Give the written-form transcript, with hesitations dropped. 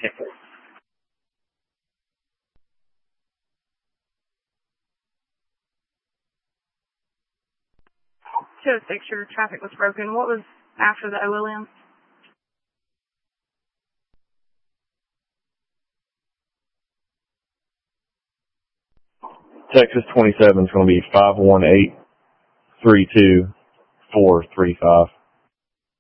206, your traffic was broken. What was after the OLM? Texas 27 is going to be 518-32435.